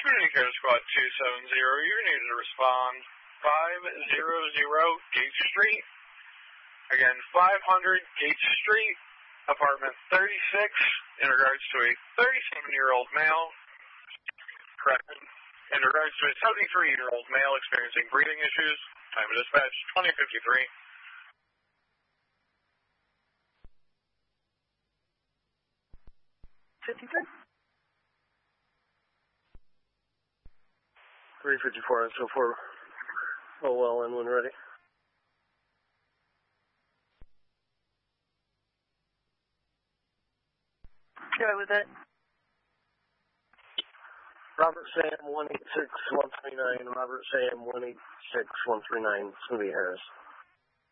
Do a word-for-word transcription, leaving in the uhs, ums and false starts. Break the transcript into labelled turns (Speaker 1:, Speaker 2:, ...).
Speaker 1: Community Care Squad two seven zero, you're needed to respond five hundred Gates Street. Again, five hundred Gates Street, apartment thirty-six, in regards to a thirty-seven-year-old male. Correct. In regards to a seventy-three-year-old male experiencing breathing issues. Time of dispatch, twenty fifty-three.
Speaker 2: fifty-three?
Speaker 3: three fifty-four, so four. Oh, well, and when ready.
Speaker 2: Go with it.
Speaker 3: Robert Sam one eight six one three nine, Robert Sam one eight six one three nine, Smoothie Harris.